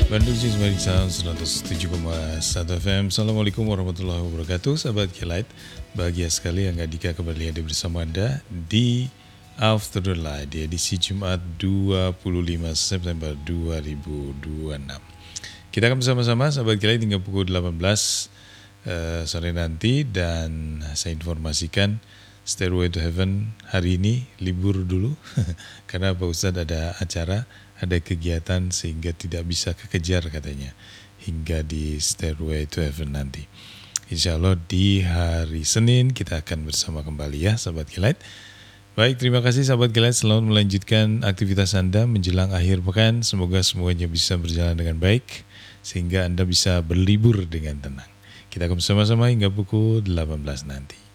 Bandung Cismari Sound 107,1 FM. Assalamualaikum warahmatullahi wabarakatuh. Sahabat Kelight, bahagia sekali Angga Dika kembali ada bersama Anda di Afternoon Light di edisi Jumat 25 September 2026. Kita akan bersama-sama sahabat Kelight hingga pukul 18 sore nanti, dan saya informasikan Stairway to Heaven hari ini libur dulu karena Pak Ustadz ada acara, ada kegiatan sehingga tidak bisa kekejar katanya hingga di Stairway to Heaven nanti. Insya Allah di hari Senin kita akan bersama kembali ya sahabat Kelight. Baik, terima kasih sahabat Kelight, selamat melanjutkan aktivitas Anda menjelang akhir pekan. Semoga semuanya bisa berjalan dengan baik sehingga Anda bisa berlibur dengan tenang. Kita akan bersama-sama hingga pukul 18 nanti.